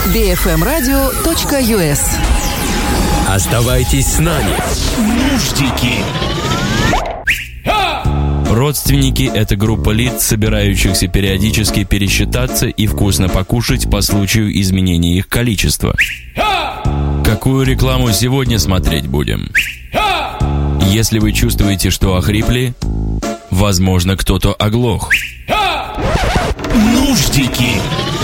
bfmradio.us. Оставайтесь с нами. Нуждики. Родственники – это группа лиц, собирающихся периодически пересчитаться и вкусно покушать по случаю изменения их количества. Какую рекламу сегодня смотреть будем? Если вы чувствуете, что охрипли, возможно, кто-то оглох. Нуждики.